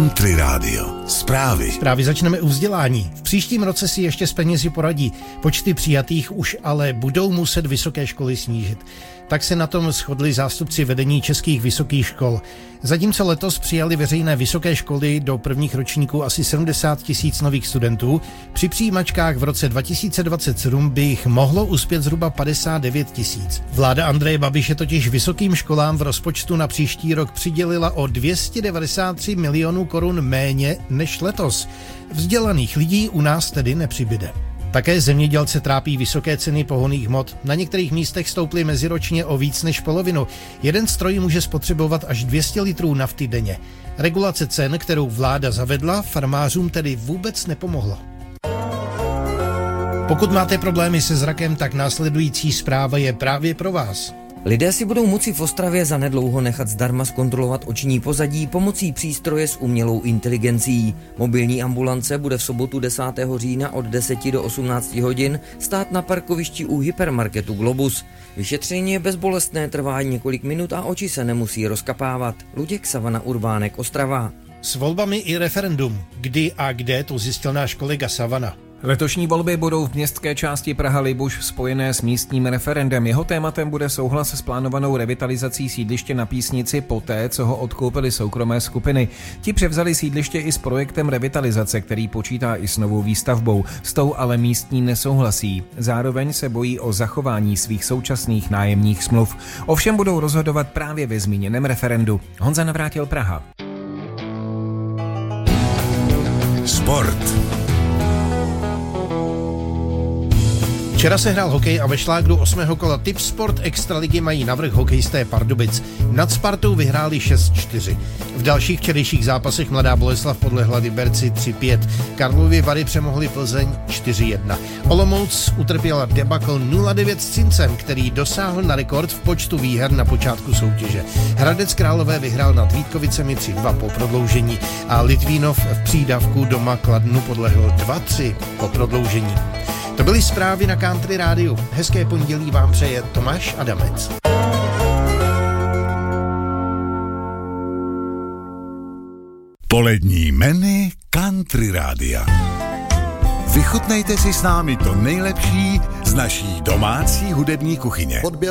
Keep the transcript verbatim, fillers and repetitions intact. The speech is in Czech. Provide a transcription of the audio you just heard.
Country Radio. Zprávy. Zprávy začneme u vzdělání. V příštím roce si ještě s penězi poradí. Počty přijatých už ale budou muset vysoké školy snížit. Tak se na tom shodli zástupci vedení českých vysokých škol. Zatímco letos přijali veřejné vysoké školy do prvních ročníků asi sedmdesát tisíc nových studentů, při přijímačkách v roce dva tisíce dvacet sedm by jich mohlo uspět zhruba padesát devět tisíc. Vláda Andreje Babiše totiž vysokým školám v rozpočtu na příští rok přidělila o dvě stě devadesát tři milionů korun méně než letos. Vzdělaných lidí u nás tedy nepřibyde. Také zemědělce trápí vysoké ceny pohonných hmot. Na některých místech stouply meziročně o víc než polovinu. Jeden stroj může spotřebovat až dvě stě litrů nafty denně. Regulace cen, kterou vláda zavedla, farmářům tedy vůbec nepomohla. Pokud máte problémy se zrakem, tak následující zpráva je právě pro vás. Lidé si budou moci v Ostravě zanedlouho nechat zdarma zkontrolovat oční pozadí pomocí přístroje s umělou inteligencí. Mobilní ambulance bude v sobotu desátého října od deseti do osmnácti hodin stát na parkovišti u hypermarketu Globus. Vyšetření je bezbolestné, trvá několik minut a oči se nemusí rozkapávat. Luděk Savana, Urbánek, Ostrava. S volbami i referendum. Kdy a kde, to zjistil náš kolega Savana. Letošní volby budou v městské části Praha-Libuš spojené s místním referendem. Jeho tématem bude souhlas s plánovanou revitalizací sídliště na Písnici poté, co ho odkoupily soukromé skupiny. Ti převzali sídliště i s projektem revitalizace, který počítá i s novou výstavbou. S tou ale místní nesouhlasí. Zároveň se bojí o zachování svých současných nájemních smluv. Ovšem budou rozhodovat právě ve zmíněném referendu. Honza Navrátil, Praha. Sport. Včera se hrál hokej a ve šlágru osmého kola Tipsport Extraligy mají navrch hokejisté Pardubic. Nad Spartou vyhráli šest čtyři. V dalších včerejších zápasech Mladá Boleslav podlehla Liberci tři pět. Karlovy Vary přemohli Plzeň čtyři jedna. Olomouc utrpěla debakl nula devět s Cincem, který dosáhl na rekord v počtu výher na počátku soutěže. Hradec Králové vyhrál nad Vítkovicemi tři dva po prodloužení a Litvínov v přídavku doma Kladnu podlehl dva tři po prodloužení. To byly zprávy na Country Rádiu. Hezké pondělí vám přeje Tomáš Adamec. Polední menu Country Rádia. Vychutnejte si s námi to nejlepší z naší domácí hudební kuchyně.